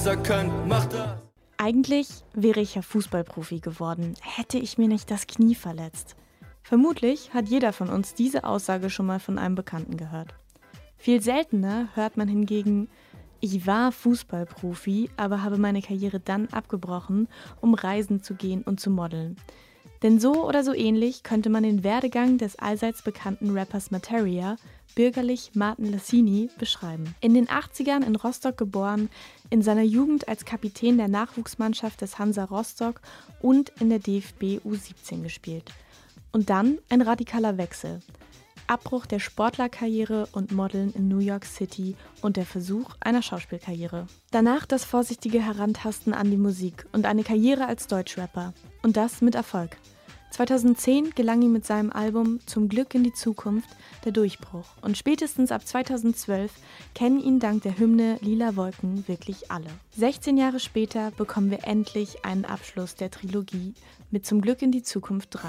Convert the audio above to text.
Eigentlich wäre ich ja Fußballprofi geworden, hätte ich mir nicht das Knie verletzt. Vermutlich hat jeder von uns diese Aussage schon mal von einem Bekannten gehört. Viel seltener hört man hingegen: Ich war Fußballprofi, aber habe meine Karriere dann abgebrochen, um reisen zu gehen und zu modeln. Denn so oder so ähnlich könnte man den Werdegang des allseits bekannten Rappers Materia, bürgerlich Martin Lassini, beschreiben. In den 80ern in Rostock geboren, in seiner Jugend als Kapitän der Nachwuchsmannschaft des Hansa Rostock und in der DFB U17 gespielt. Und dann ein radikaler Wechsel. Abbruch der Sportlerkarriere und Modeln in New York City und der Versuch einer Schauspielkarriere. Danach das vorsichtige Herantasten an die Musik und eine Karriere als Deutschrapper. Und das mit Erfolg. 2010 gelang ihm mit seinem Album Zum Glück in die Zukunft der Durchbruch. Und spätestens ab 2012 kennen ihn dank der Hymne Lila Wolken wirklich alle. 16 Jahre später bekommen wir endlich einen Abschluss der Trilogie mit Zum Glück in die Zukunft 3.